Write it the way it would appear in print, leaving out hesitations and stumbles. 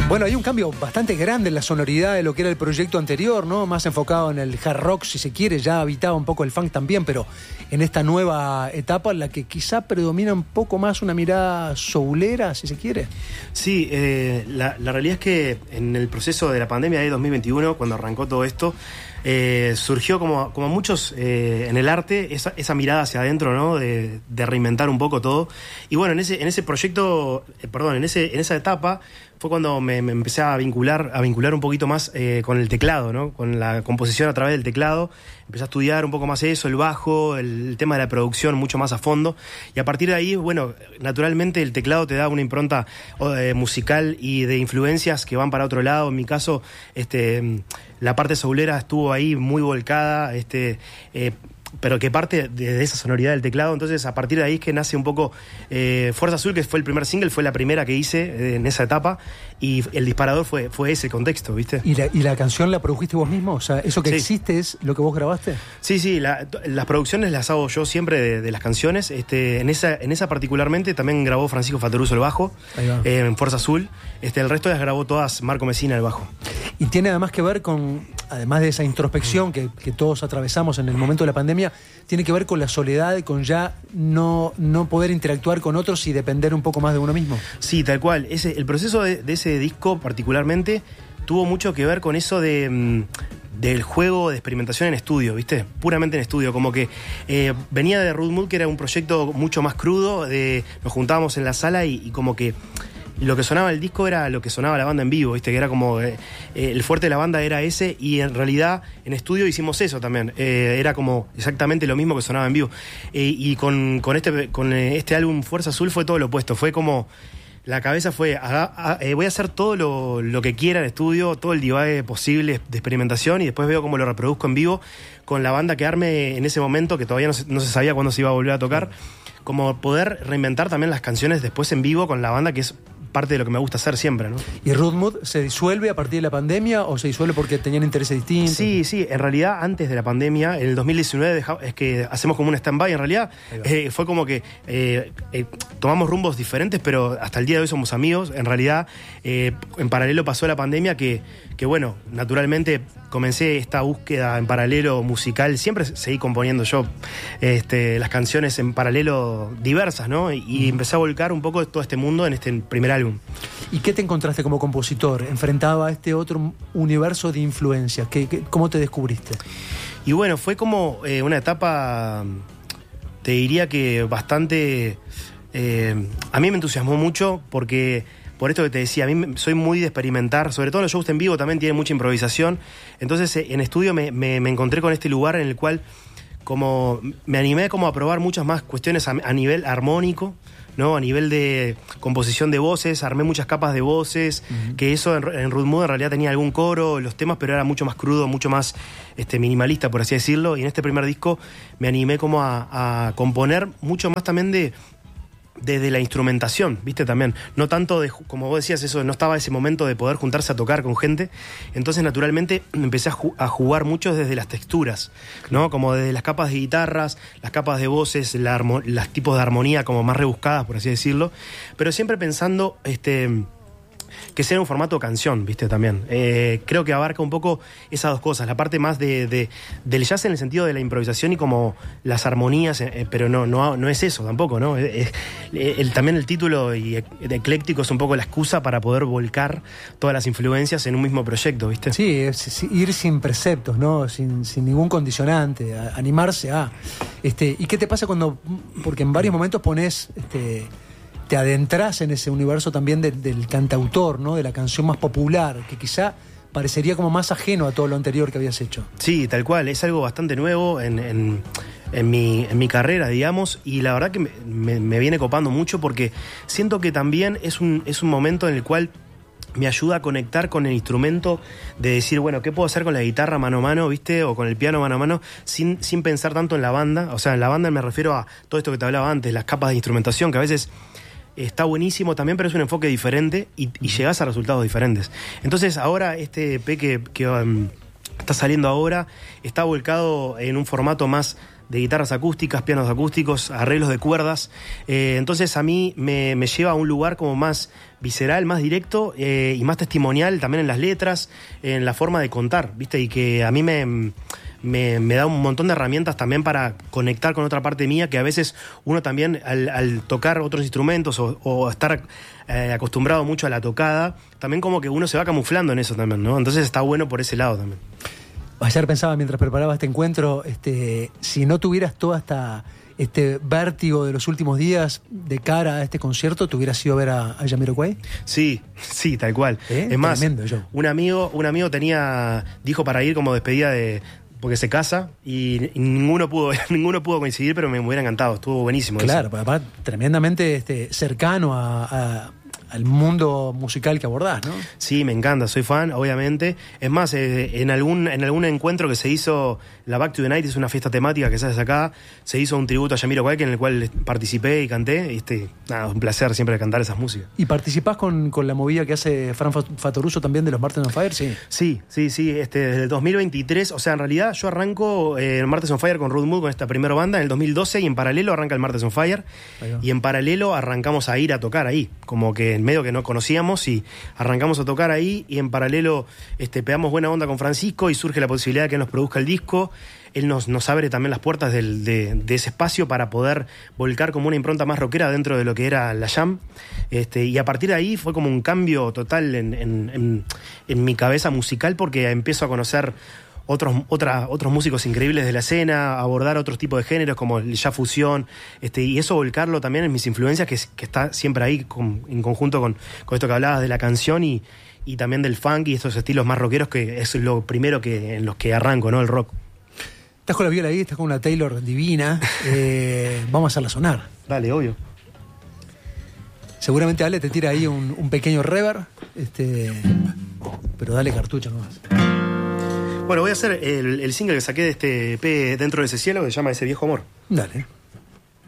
Bueno, hay un cambio bastante grande en la sonoridad de lo que era el proyecto anterior, ¿no? Más enfocado en el hard rock, si se quiere, ya habitaba un poco el funk también, pero en esta nueva etapa en la que quizá predomina un poco más una mirada soulera, si se quiere. Sí, la realidad es que en el proceso de la pandemia de 2021, cuando arrancó todo esto, surgió como muchos en el arte esa mirada hacia adentro, ¿no? De reinventar un poco todo. Y bueno, en ese proyecto, en esa etapa fue cuando me empecé a vincular un poquito más con el teclado, ¿no? Con la composición a través del teclado. Empecé a estudiar un poco más eso, el bajo, el tema de la producción mucho más a fondo. Y a partir de ahí, bueno, naturalmente el teclado te da una impronta musical y de influencias que van para otro lado. En mi caso, la parte soulera estuvo ahí muy volcada, pero que parte de esa sonoridad del teclado. Entonces a partir de ahí es que nace un poco Fuerza Azul, que fue el primer single, fue la primera que hice en esa etapa, y el disparador fue ese contexto, ¿viste? ¿Y la canción la produjiste vos mismo? O sea, ¿eso que existe es lo que vos grabaste? Sí, las producciones las hago yo siempre de las canciones. En esa particularmente también grabó Francisco Fattoruso el bajo, en Fuerza Azul. El resto las grabó todas Marco Messina el bajo. Y tiene además que ver con, además de esa introspección que todos atravesamos en el momento de la pandemia, tiene que ver con la soledad y con ya no poder interactuar con otros y depender un poco más de uno mismo. Sí, tal cual. El proceso de ese disco particularmente tuvo mucho que ver con eso del juego de experimentación en estudio, ¿viste? Puramente en estudio, como que venía de Rude Mood, que era un proyecto mucho más crudo, nos juntábamos en la sala y como que lo que sonaba el disco era lo que sonaba la banda en vivo, ¿viste? Que era como el fuerte de la banda era ese, y en realidad en estudio hicimos eso también. Era como exactamente lo mismo que sonaba en vivo. Y con este álbum Fuerza Azul fue todo lo opuesto. Fue como la cabeza fue, voy a hacer todo lo que quiera en estudio, todo el divague posible de experimentación, y después veo cómo lo reproduzco en vivo con la banda que arme en ese momento, que todavía no se sabía cuándo se iba a volver a tocar. Como poder reinventar también las canciones después en vivo con la banda, que es parte de lo que me gusta hacer siempre, ¿no? ¿Y Rude Mood se disuelve a partir de la pandemia o se disuelve porque tenían intereses distintos? Sí, en realidad antes de la pandemia, en el 2019 es que hacemos como un stand-by, en realidad fue como que tomamos rumbos diferentes, pero hasta el día de hoy somos amigos. En realidad en paralelo pasó la pandemia que bueno, naturalmente comencé esta búsqueda en paralelo musical. Siempre seguí componiendo yo las canciones en paralelo diversas, ¿no? Y empecé a volcar un poco de todo este mundo en este primer álbum. ¿Y qué te encontraste como compositor enfrentado a este otro universo de influencias? ¿Cómo te descubriste? Y bueno, fue como una etapa, te diría que bastante... a mí me entusiasmó mucho porque... Por esto que te decía, a mí soy muy de experimentar, sobre todo en los shows en vivo también tiene mucha improvisación. Entonces en estudio me encontré con este lugar en el cual como me animé como a probar muchas más cuestiones a nivel armónico, ¿no? A nivel de composición de voces, armé muchas capas de voces, que eso en Rude Mood en realidad tenía algún coro, los temas, pero era mucho más crudo, mucho más minimalista, por así decirlo. Y en este primer disco me animé como a componer mucho más también desde la instrumentación, ¿viste? También, no tanto como vos decías, eso no estaba ese momento de poder juntarse a tocar con gente. Entonces naturalmente empecé a jugar mucho desde las texturas, ¿no? Como desde las capas de guitarras, las capas de voces, los tipos de armonía como más rebuscadas, por así decirlo, pero siempre pensando que sea un formato canción, ¿viste? También creo que abarca un poco esas dos cosas, la parte más del jazz en el sentido de la improvisación y como las armonías, pero no es eso tampoco, ¿no? También el título y ecléctico es un poco la excusa para poder volcar todas las influencias en un mismo proyecto, ¿viste? Sí, es ir sin preceptos, ¿no? Sin ningún condicionante, animarse a... ¿Y qué te pasa porque en varios momentos pones... te adentras en ese universo también del cantautor, ¿no? De la canción más popular, que quizá parecería como más ajeno a todo lo anterior que habías hecho. Sí, tal cual, es algo bastante nuevo en mi carrera, digamos, y la verdad que me viene copando mucho porque siento que también es un momento en el cual me ayuda a conectar con el instrumento, de decir, bueno, ¿qué puedo hacer con la guitarra mano a mano, ¿viste? O con el piano mano a mano, sin pensar tanto en la banda. O sea, en la banda me refiero a todo esto que te hablaba antes, las capas de instrumentación, que a veces... está buenísimo también, pero es un enfoque diferente y llegás a resultados diferentes. Entonces ahora este EP que está saliendo ahora está volcado en un formato más de guitarras acústicas, pianos acústicos, arreglos de cuerdas. Entonces a mí me lleva a un lugar como más visceral, más directo y más testimonial también en las letras, en la forma de contar, ¿viste? Y que a mí me da un montón de herramientas también para conectar con otra parte mía, que a veces uno también al tocar otros instrumentos o estar acostumbrado mucho a la tocada, también como que uno se va camuflando en eso también, ¿no? Entonces está bueno por ese lado también. Ayer pensaba mientras preparaba este encuentro, si no tuvieras toda este vértigo de los últimos días de cara a este concierto, ¿te hubieras ido a ver a Jamiroquai? Sí, tal cual. Es más, tremendo show. Un amigo dijo para ir como despedida porque se casa y ninguno pudo coincidir, pero me hubiera encantado, estuvo buenísimo. Claro, eso. Además tremendamente cercano al mundo musical que abordás, ¿no? Sí, me encanta, soy fan, obviamente. Es más, en algún encuentro que se hizo, la Back to the Night es una fiesta temática que se hace acá, se hizo un tributo a Jamiroquai en el cual participé y canté. Un placer siempre cantar esas músicas. ¿Y participás con la movida que hace Fran Fattoruso también de los Martes on Fire? Sí. Sí. Desde el 2023, o sea, en realidad yo arranco el Martes on Fire con Rude Mood, con esta primera banda, en el 2012, y en paralelo arranca el Martes on Fire. Y en paralelo arrancamos a ir a tocar ahí, como que en medio que no conocíamos y arrancamos a tocar ahí, y en paralelo pegamos buena onda con Francisco y surge la posibilidad de que él nos produzca el disco. Él nos abre también las puertas de ese espacio para poder volcar como una impronta más rockera dentro de lo que era la Jam. Y a partir de ahí fue como un cambio total en mi cabeza musical, porque empiezo a conocer otros músicos increíbles de la escena, abordar otros tipos de géneros como el jazz fusión, y eso volcarlo también en mis influencias, que está siempre ahí en conjunto con esto que hablabas de la canción y también del funk y estos estilos más rockeros, que es lo primero en los que arranco, ¿no? El rock. Estás con la viola ahí, estás con una Taylor divina. Vamos a hacerla sonar. Dale, obvio. Seguramente Ale te tira ahí un pequeño reverb, pero dale cartucho nomás. Bueno, voy a hacer el single que saqué de este EP Dentro de ese cielo, que se llama Ese viejo amor. Dale.